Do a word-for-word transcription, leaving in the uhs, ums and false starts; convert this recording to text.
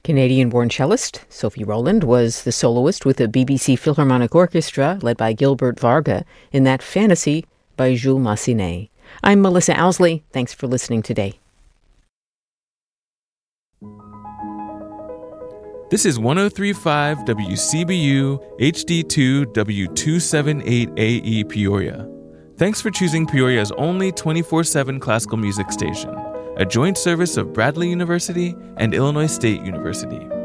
Canadian-born cellist Sophie Rowland was the soloist with the B B C Philharmonic Orchestra, led by Gilbert Varga, in that Fantasy by Jules Massenet. I'm Melissa Owsley. Thanks for listening today. This is one oh three point five W C B U H D two W two seventy-eight A E Peoria. Thanks for choosing Peoria's only twenty-four seven classical music station, a joint service of Bradley University and Illinois State University.